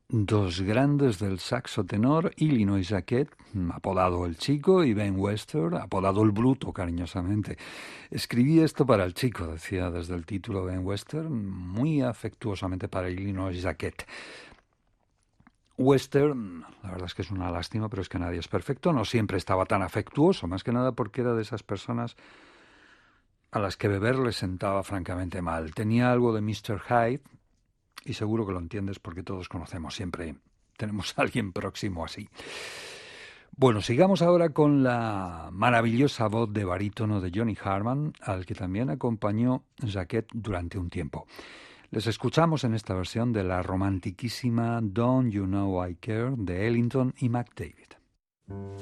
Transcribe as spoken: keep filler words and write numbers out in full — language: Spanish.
Dos grandes del saxo tenor, Illinois Jacquet, apodado El Chico, y Ben Webster, apodado El Bruto, cariñosamente. Escribí esto para El Chico, decía desde el título Ben Webster, muy afectuosamente para Illinois Jacquet. Webster, la verdad es que es una lástima, pero es que nadie es perfecto, no siempre estaba tan afectuoso, más que nada porque era de esas personas a las que beber les sentaba francamente mal. Tenía algo de mister Hyde, y seguro que lo entiendes porque todos conocemos, siempre tenemos a alguien próximo así. Bueno, sigamos ahora con la maravillosa voz de barítono de Johnny Harman, al que también acompañó Jacquet durante un tiempo. Les escuchamos en esta versión de la romantiquísima Don't You Know I Care de Ellington y McDavid.